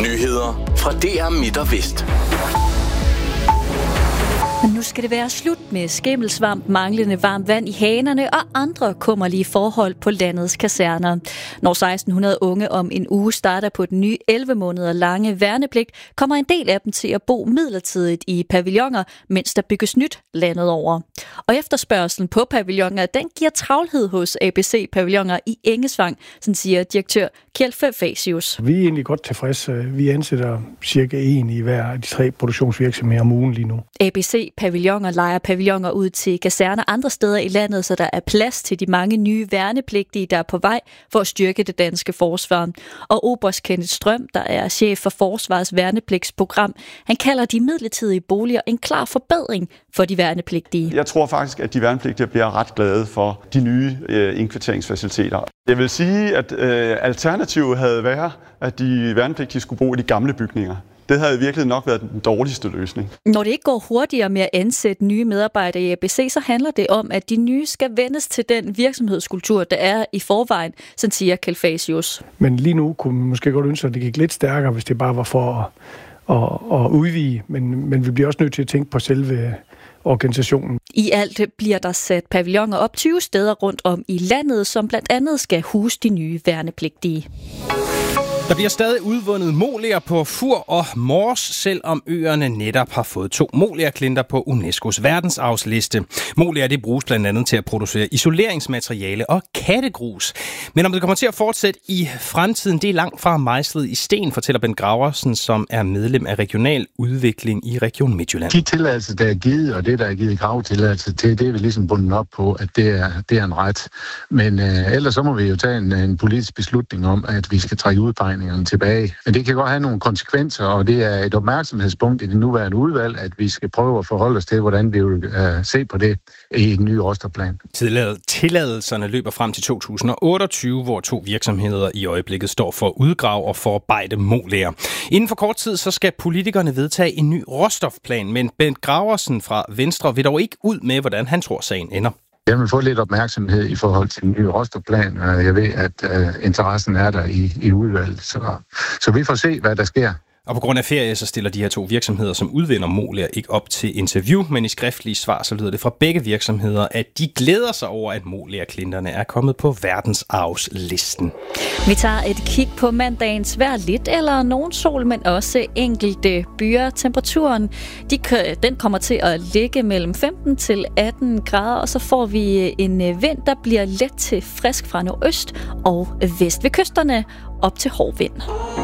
Nyheder fra DR Midt og Vest. Nu skal det være slut med skimmelsvamp, manglende varmt vand i hanerne og andre kummerlige forhold på landets kaserner. Når 1600 unge om en uge starter på den nye 11 måneder lange værnepligt, kommer en del af dem til at bo midlertidigt i pavilloner, mens der bygges nyt landet over. Og efterspørgselen på pavilloner, den giver travlhed hos ABC Pavilloner i Engesvang, sådan siger direktør Kjeld Fafasius. Vi er egentlig godt tilfredse. Vi ansætter cirka 1 i hver af de 3 produktionsvirksomheder om ugen lige nu. ABC Pavilloner lejer pavilloner ud til kaserner andre steder i landet, så der er plads til de mange nye værnepligtige, der er på vej for at styrke det danske forsvar. Og oberst Kenneth Strøm, der er chef for Forsvarets værnepligtsprogram, han kalder de midlertidige boliger en klar forbedring for de værnepligtige. Jeg tror faktisk, at de værnepligtige bliver ret glade for de nye indkvarteringsfaciliteter. Jeg vil sige, at alternativet havde været, at de værnepligtige skulle bo i de gamle bygninger. Det havde virkelig nok været den dårligste løsning. Når det ikke går hurtigere med at ansætte nye medarbejdere i ABC, så handler det om, at de nye skal vendes til den virksomhedskultur, der er i forvejen, sådan siger Kjeld Fafasius. Men lige nu kunne man måske godt ønske, at det gik lidt stærkere, hvis det bare var for at udvide. Men vi bliver også nødt til at tænke på selve organisationen. I alt bliver der sat pavilloner op 20 steder rundt om i landet, som blandt andet skal huse de nye værnepligtige. Der bliver stadig udvundet moler på Fur og Mors, selvom øerne netop har fået 2 molerklinter på UNESCO's verdensarvsliste. Moler det bruges blandt andet til at producere isoleringsmateriale og kattegrus. Men om det kommer til at fortsætte i fremtiden, det er langt fra mejslet i sten, fortæller Bent Graversen, som er medlem af regional udvikling i Region Midtjylland. De tilladelser, der er givet, og det, der er givet kravtilladelse til, det er vi ligesom bundet op på, at det er en ret. Men ellers så må vi jo tage en politisk beslutning om, at vi skal trække udpegningerne tilbage. Men det kan godt have nogle konsekvenser, og det er et opmærksomhedspunkt i det nuværende udvalg, at vi skal prøve at forholde os til, hvordan vi vil se på det i den nye råstofplan. Tilladelserne løber frem til 2028, hvor 2 virksomheder i øjeblikket står for at udgrave og forarbejde moler. Inden for kort tid så skal politikerne vedtage en ny råstofplan, men Bent Graversen fra Venstre vil dog ikke ud med, hvordan han tror sagen ender. Jeg vil få lidt opmærksomhed i forhold til den nye råstofplan, og jeg ved, at interessen er der i udvalget. Så vi får se, hvad der sker. Og på grund af ferie, så stiller de her 2 virksomheder, som udvinder moler, ikke op til interview, men i skriftlige svar, så lyder det fra begge virksomheder, at de glæder sig over, at molerklinterne er kommet på verdensarvslisten. Vi tager et kig på mandagens vejr, lidt eller nogen sol, men også enkelte byer. Temperaturen, den kommer til at ligge mellem 15 til 18 grader, og så får vi en vind, der bliver let til frisk fra nordøst og vest ved kysterne op til hård vind.